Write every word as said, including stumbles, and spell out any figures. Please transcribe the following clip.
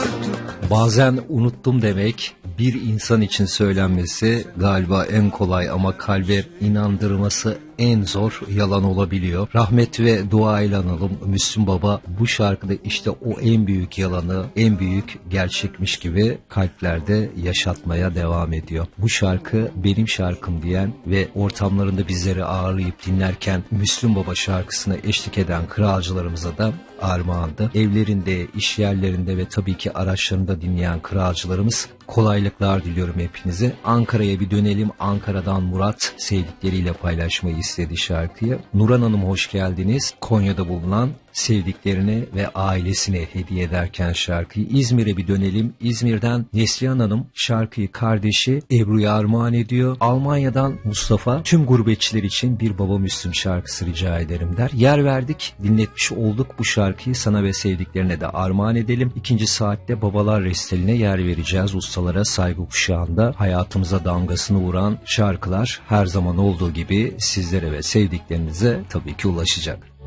Bazen unuttum demek bir insan için söylenmesi galiba en kolay ama kalbe inandırması en zor yalan olabiliyor. Rahmet ve dua ile analım. Müslüm Baba bu şarkıda işte o en büyük yalanı, en büyük gerçekmiş gibi kalplerde yaşatmaya devam ediyor. Bu şarkı benim şarkım diyen ve ortamlarında bizleri ağırlayıp dinlerken Müslüm Baba şarkısına eşlik eden kralcılarımıza da armağandı. Evlerinde, iş yerlerinde ve tabii ki araçlarında dinleyen kralcılarımız kolaylıklar diliyorum hepinize. Ankara'ya bir dönelim. Ankara'dan Murat sevdikleriyle paylaşmayı istedi şarkıyı. Nuran Hanım hoş geldiniz. Konya'da bulunan sevdiklerine ve ailesine hediye ederken şarkıyı. İzmir'e bir dönelim. İzmir'den Neslihan Hanım şarkıyı kardeşi Ebru'ya armağan ediyor. Almanya'dan Mustafa tüm gurbetçiler için bir Baba Müslüm şarkısı rica ederim der. Yer verdik, dinletmiş olduk bu şarkıyı sana ve sevdiklerine de armağan edelim. İkinci saatte babalar restaline yer vereceğiz. Ustalara saygı kuşağında hayatımıza damgasını vuran şarkılar her zaman olduğu gibi sizlere ve sevdiklerinize tabii ki ulaşacak.